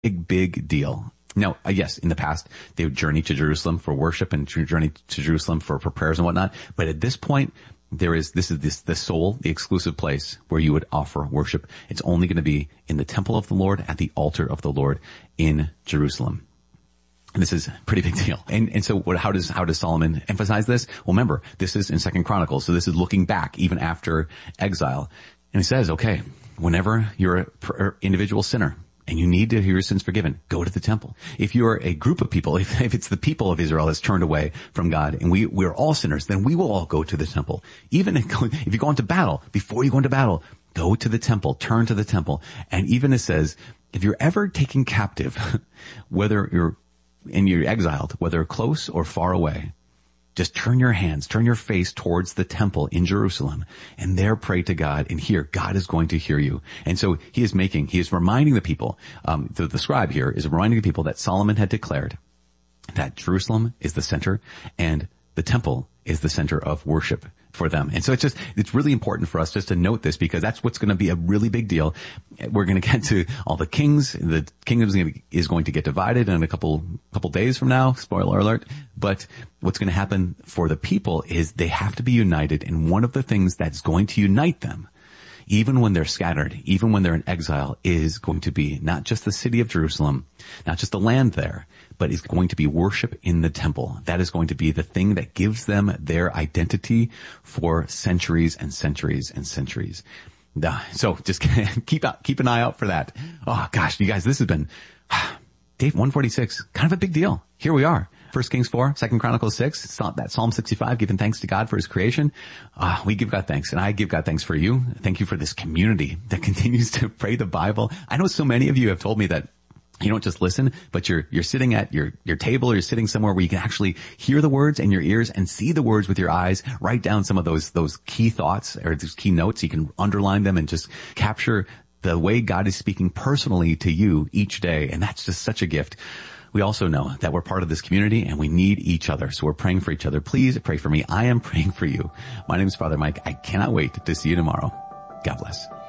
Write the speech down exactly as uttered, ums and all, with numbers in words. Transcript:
big, big deal. Now, uh, yes, in the past, they would journey to Jerusalem for worship and journey to Jerusalem for, for prayers and whatnot. But at this point, there is, this is this, the sole, the exclusive place where you would offer worship. It's only going to be in the temple of the Lord, at the altar of the Lord in Jerusalem. And this is a pretty big deal. And, and so what, how does, how does Solomon emphasize this? Well, remember, this is in Second Chronicles. So this is looking back even after exile. And he says, okay, whenever you're an individual sinner and you need to hear your sins forgiven, go to the temple. If you're a group of people, if, if it's the people of Israel that's turned away from God and we, we're all sinners, then we will all go to the temple. Even if, if you go into battle, before you go into battle, go to the temple, turn to the temple. And even it says, if you're ever taken captive, whether you're and you're exiled, whether close or far away, just turn your hands, turn your face towards the temple in Jerusalem and there pray to God and hear, God is going to hear you. And so he is making, he is reminding the people, um, the, the scribe here is reminding the people that Solomon had declared that Jerusalem is the center and the temple is the center of worship for them. And so it's just, it's really important for us just to note this because that's what's going to be a really big deal. We're going to get to all the kings. The kingdom is going to, is going to get divided in a couple, couple days from now. Spoiler alert. But what's going to happen for the people is they have to be united. And one of the things that's going to unite them, even when they're scattered, even when they're in exile, is going to be not just the city of Jerusalem, not just the land there, but is going to be worship in the temple. That is going to be the thing that gives them their identity for centuries and centuries and centuries. So just keep out, keep an eye out for that. Oh gosh, you guys, this has been Dave one forty-six, kind of a big deal. Here we are. First Kings four, Second Chronicles six, it's not that Psalm sixty-five, giving thanks to God for his creation. Uh, we give God thanks, and I give God thanks for you. Thank you for this community that continues to pray the Bible. I know so many of you have told me that you don't just listen, but you're, you're sitting at your, your table or you're sitting somewhere where you can actually hear the words in your ears and see the words with your eyes, write down some of those, those key thoughts or those key notes. You can underline them and just capture the way God is speaking personally to you each day. And that's just such a gift. We also know that we're part of this community and we need each other. So we're praying for each other. Please pray for me. I am praying for you. My name is Father Mike. I cannot wait to see you tomorrow. God bless.